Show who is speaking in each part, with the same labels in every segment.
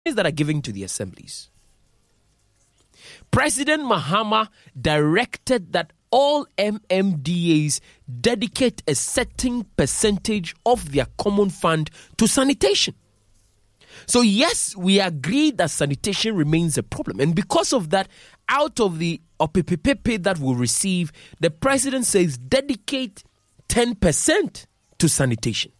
Speaker 1: that are given to the assemblies. President Mahama directed that all MMDAs dedicate a certain percentage of their common fund to sanitation. So yes, we agree that sanitation remains a problem. And because of that, out of the OPPP that we'll receive, the president says dedicate 10% to sanitation.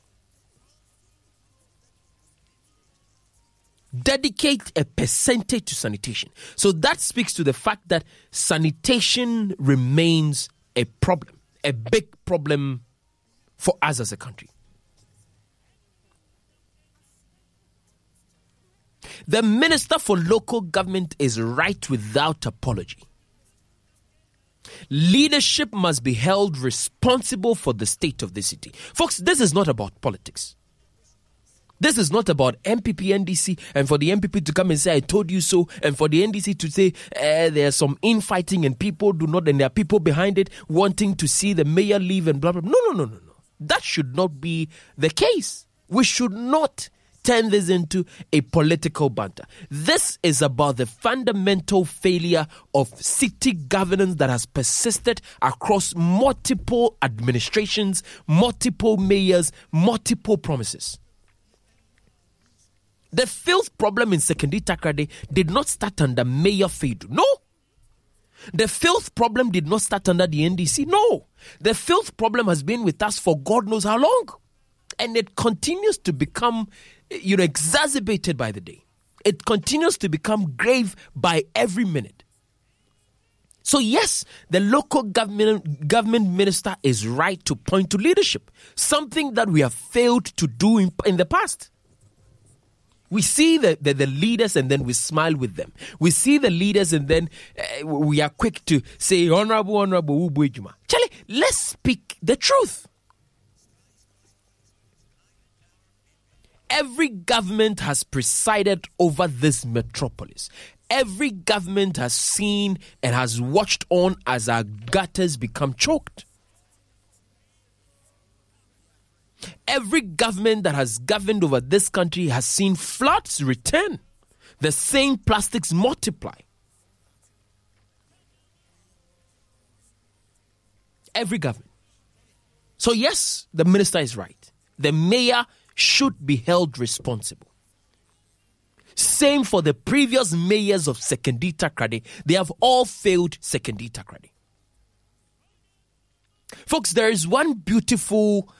Speaker 1: Dedicate a percentage to sanitation. So that speaks to the fact that sanitation remains a problem, a big problem for us as a country. The Minister for Local Government is right without apology. Leadership must be held responsible for the state of the city. Folks, this is not about politics. This is not about MPP, NDC, and for the MPP to come and say, I told you so, and for the NDC to say, there's some infighting and people do not, and there are people behind it wanting to see the mayor leave and blah, blah, blah. No. That should not be the case. We should not turn this into a political banter. This is about the fundamental failure of city governance that has persisted across multiple administrations, multiple mayors, multiple promises. The filth problem in Sekondi Takoradi did not start under Mayor Feidu. No. The filth problem did not start under the NDC. No. The filth problem has been with us for God knows how long. And it continues to become, exacerbated by the day. It continues to become grave by every minute. So yes, the local government minister is right to point to leadership. Something that we have failed to do in the past. We see the leaders and then we smile with them. We see the leaders and then we are quick to say, Honorable Ubuejuma. Charlie, let's speak the truth. Every government has presided over this metropolis. Every government has seen and has watched on as our gutters become choked. Every government that has governed over this country has seen floods return. The same plastics multiply. Every government. So yes, the minister is right. The mayor should be held responsible. Same for the previous mayors of Sekondi Takoradi. They have all failed Sekondi Takoradi. Folks, there is one beautiful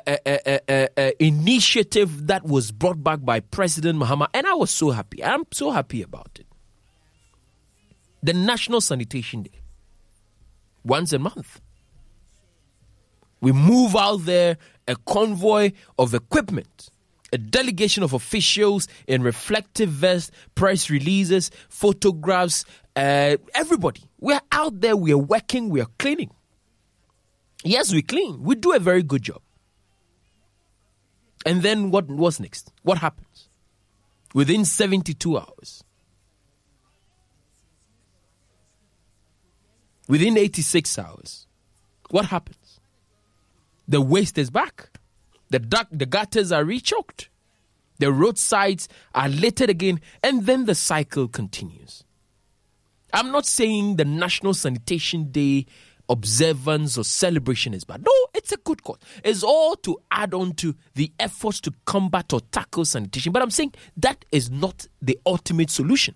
Speaker 1: initiative that was brought back by President Mahama, and I was so happy. I'm so happy about it. The National Sanitation Day. Once a month. We move out there a convoy of equipment, a delegation of officials in reflective vests, press releases, photographs, everybody. We're out there, we are working, we are cleaning. Yes, we clean. We do a very good job. And then what's next? What happens? Within 72 hours. Within 86 hours. What happens? The waste is back. The gutters are rechoked. The roadsides are littered again. And then the cycle continues. I'm not saying the National Sanitation Day observance or celebration is bad. No, it's a good cause. It's all to add on to the efforts to combat or tackle sanitation. But I'm saying that is not the ultimate solution.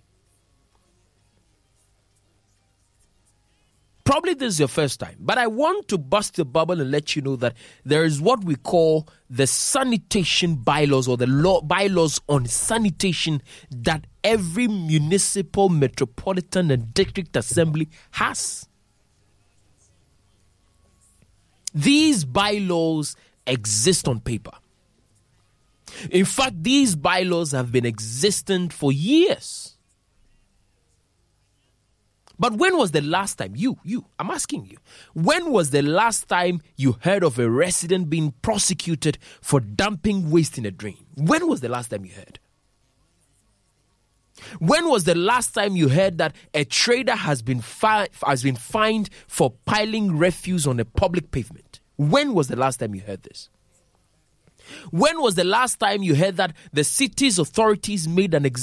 Speaker 1: Probably this is your first time, but I want to bust the bubble and let you know that there is what we call the sanitation bylaws or the bylaws on sanitation that every municipal, metropolitan and district assembly has. These bylaws exist on paper. In fact, these bylaws have been existent for years. But when was the last time, I'm asking you, when was the last time you heard of a resident being prosecuted for dumping waste in a drain? When was the last time you heard? When was the last time you heard that a trader has been fined for piling refuse on a public pavement? When was the last time you heard this? When was the last time you heard that the city's authorities made an